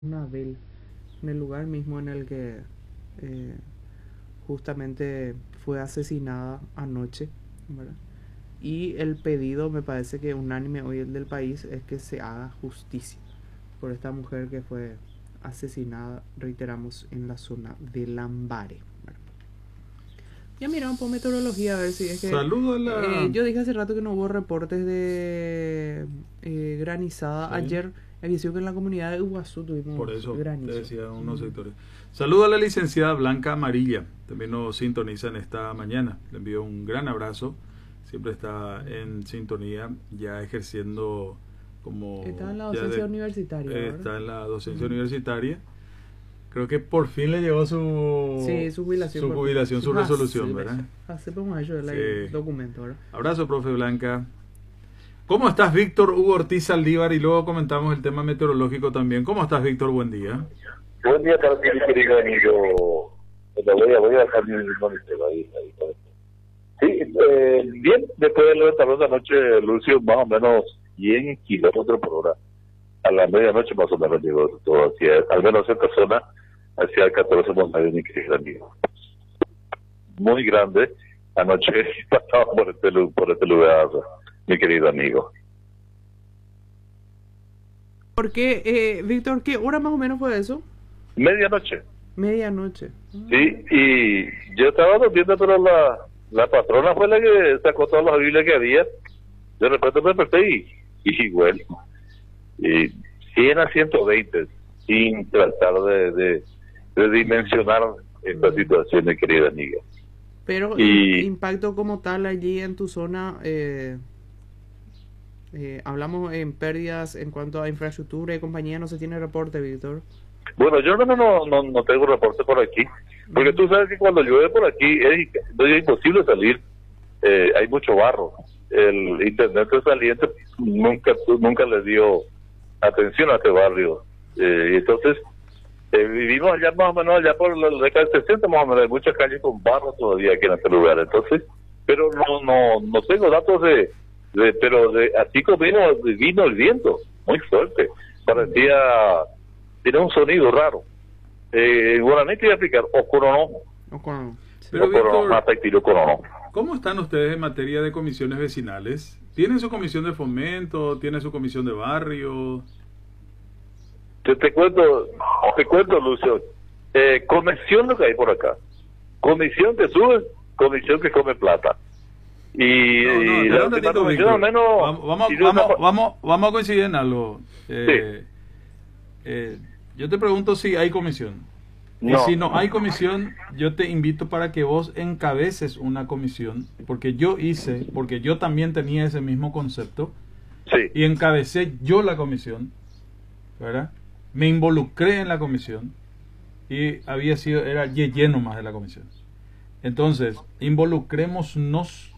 Nabel, en el lugar mismo en el que eh, justamente fue asesinada anoche, ¿verdad? Y el pedido, me parece que unánime hoy el del país, es que se haga justicia por esta mujer que fue asesinada, reiteramos, en la zona de Lambaré, ¿verdad? Ya miramos por meteorología a ver si es que... Saludo a la... yo dije hace rato que no hubo reportes de granizada. Sí, Ayer avisió que en la comunidad de Iguazú tuvimos por eso te granizo. decía unos sectores. Saludo a la licenciada Blanca Amarilla, también nos sintonizan esta mañana. Le envío un gran abrazo. Siempre está en sintonía, ya ejerciendo como... Está en la docencia universitaria, ¿verdad? Está en la docencia universitaria. Creo que por fin le llegó su... Sí, su jubilación. Su jubilación, su resolución, sí, ¿verdad? Hacemos ello el documento, ¿verdad? Abrazo, profe Blanca. ¿Cómo estás, Víctor Hugo Ortiz Saldívar? Y luego comentamos el tema meteorológico también. ¿Cómo estás, Víctor? Buen día. Buen día para ti, mi querido amigo. Voy a dejar mi monitor ahí. Sí, bien, después de levantarnos de anoche, Lucio, más o menos 100 kilómetros por hora. A la medianoche más o menos llegó todo hacia, al menos esta zona, hacia el 14 Montaña, mi querido amigo. Muy grande. Anoche pasaba por este lugar, mi querido amigo. ¿Por qué, Víctor, qué hora más o menos fue eso? Medianoche. Medianoche. Sí, y yo estaba durmiendo, pero la patrona fue la que sacó todas las Biblias que había. De repente me desperté y bueno, y 100 a 120, sin tratar de dimensionar esta situación, mi querida amiga. Pero impacto como tal allí en tu zona, hablamos en pérdidas en cuanto a infraestructura y compañía, no se tiene reporte, Víctor. Bueno, yo no tengo reporte por aquí, porque tú sabes que cuando llueve por aquí es imposible salir, hay mucho barro. El intendente saliente nunca le dio atención a este barrio, y entonces vivimos allá más o menos, allá por la década del 60 más o menos, hay muchas calles con barro todavía aquí en este lugar, entonces, pero no tengo datos pero así como vino el viento, muy fuerte, parecía... Tiene un sonido raro. En guaraní te iba a explicar, Ocorono. Pero Víctor, ¿cómo están ustedes en materia de comisiones vecinales? ¿Tienen su comisión de fomento? ¿Tienen su comisión de barrio? Te cuento, Lucio. Comisión lo que hay por acá. Comisión que sube, comisión que come plata. Y la última comisión al menos... Vamos a coincidir en algo. Yo te pregunto si hay comisión. Y si no hay comisión, yo te invito para que vos encabeces una comisión, porque yo también tenía ese mismo concepto, y encabecé yo la comisión, ¿verdad? Me involucré en la comisión y era lleno más de la comisión. Entonces, involucrémonos,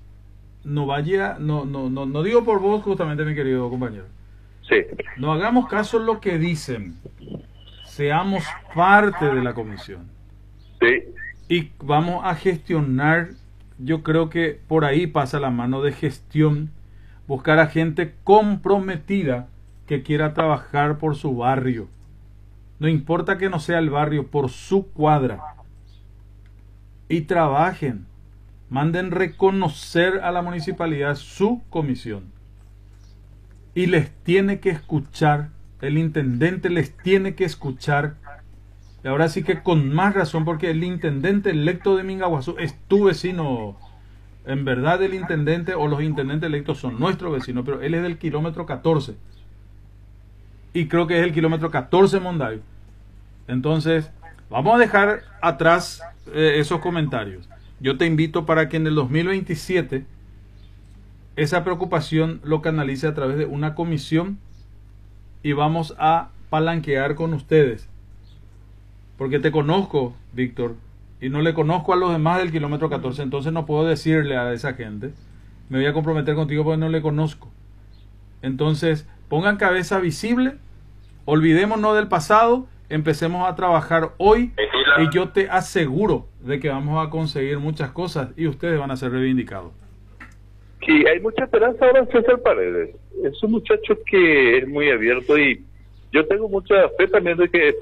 no digo por vos justamente, mi querido compañero. No hagamos caso a lo que dicen. Seamos parte de la comisión. Y vamos a gestionar. Yo creo que por ahí pasa la mano de gestión. Buscar a gente comprometida que quiera trabajar por su barrio. No importa que no sea el barrio, por su cuadra. Y trabajen. Manden reconocer a la municipalidad su comisión. Y les tiene que escuchar, el intendente les tiene que escuchar, y ahora sí que con más razón, porque el intendente electo de Mingaguazú es tu vecino. En verdad el intendente o los intendentes electos son nuestros vecinos, pero él es del kilómetro 14, y creo que es el kilómetro 14 Monday. Entonces, vamos a dejar atrás esos comentarios. Yo te invito para que en el 2027... esa preocupación lo canalice a través de una comisión y vamos a palanquear con ustedes. Porque te conozco, Víctor, y no le conozco a los demás del kilómetro 14, entonces no puedo decirle a esa gente, me voy a comprometer contigo porque no le conozco. Entonces, pongan cabeza visible, olvidémonos del pasado, empecemos a trabajar hoy y yo te aseguro de que vamos a conseguir muchas cosas y ustedes van a ser reivindicados. Y hay mucha esperanza ahora en César Paredes. Es un muchacho que es muy abierto y yo tengo mucha fe también de que